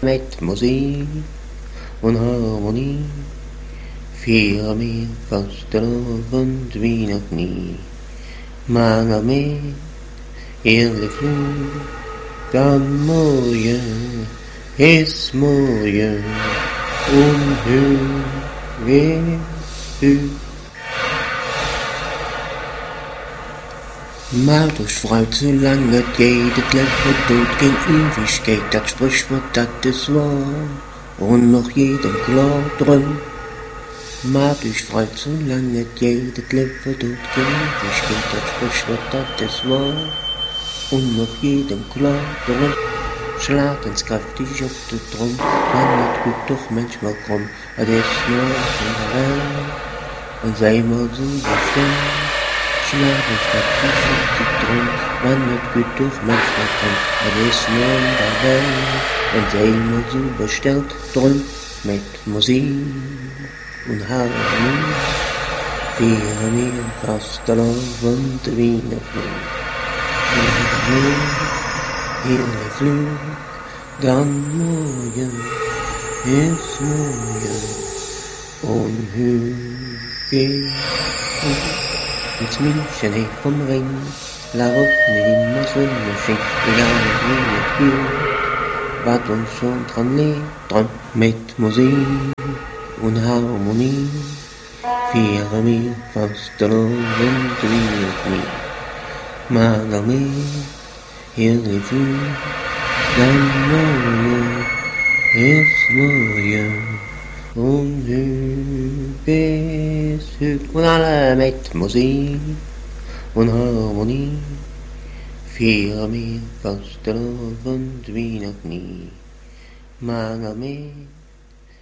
Mit Musik und Harmonie feiern wir Fastenabend wie noch nie. Manchmal ehrlich Flug am Morgen ist morgen und höher Macht euch frei, zu lange geht, das Leben tut kein Ewigkeit, das Sprichwort, das ist wahr, und noch jedem klar drin. Macht euch frei, zu lange geht, das Leben tut kein Ewigkeit, das Sprichwort, das ist wahr, und noch jedem klar drin. Schlag ins kräftig auf den Drum, man wird gut doch manchmal krumm, das ist nur in der Welt, und sei mal so bestimmt. Schlag ins kräftig auf den Drum, man wird gut doch manchmal krumm, das ist nur in der Welt, und sei mal so bestellt drum, mit Musik und Harmonie, feiern wir Fastenabend wie noch nie. Hier Flug, dann morgen ist morgen und Hügel. Ins München vom Ring, la Route immer so Maschine, egal wie es geht, was uns schon dran liegt, dran mit Musik und Harmonie, feiern wir Fastenabend wie noch nie. Magami, hier Flug, dann morgen ist morgen und Hügel ist Hügel. Und alle mit Musik und Harmonie feiern wir Fastenabend wie noch nie. Magami.